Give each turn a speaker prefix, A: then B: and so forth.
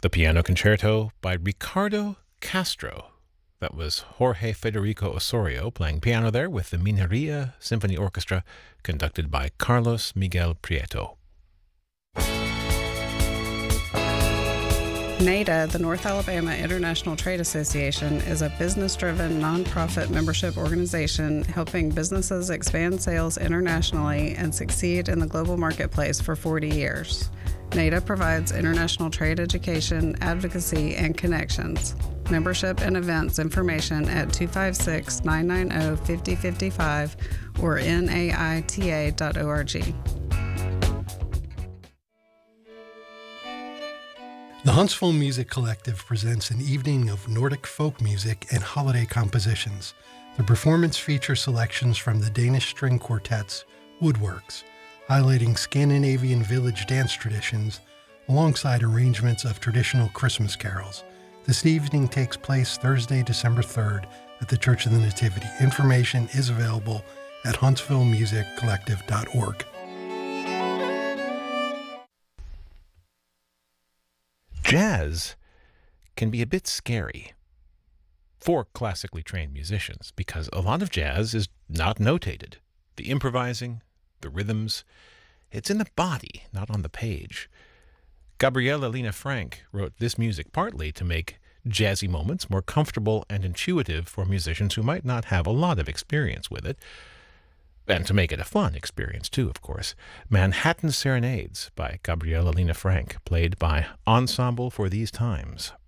A: The Piano Concerto by Ricardo Castro. That was Jorge Federico Osorio playing piano there with the Mineria Symphony Orchestra, conducted by Carlos Miguel Prieto.
B: NADA, the North Alabama International Trade Association, is a business-driven, nonprofit membership organization helping businesses expand sales internationally and succeed in the global marketplace for 40 years. NADA provides international trade education, advocacy, and connections. Membership and events information at 256-990-5055 or naita.org.
C: The Huntsville Music Collective presents an evening of Nordic folk music and holiday compositions. The performance features selections from the Danish string quartet's Woodworks, highlighting Scandinavian village dance traditions alongside arrangements of traditional Christmas carols. This evening takes place Thursday, December 3rd at the Church of the Nativity. Information is available at huntsvillemusiccollective.org.
A: Jazz can be a bit scary for classically trained musicians because a lot of jazz is not notated. The improvising, the rhythms, it's in the body, not on the page. Gabriela Lena Frank wrote this music partly to make jazzy moments more comfortable and intuitive for musicians who might not have a lot of experience with it, and to make it a fun experience too, of course. Manhattan Serenades by Gabriela Lena Frank, played by Ensemble for These Times.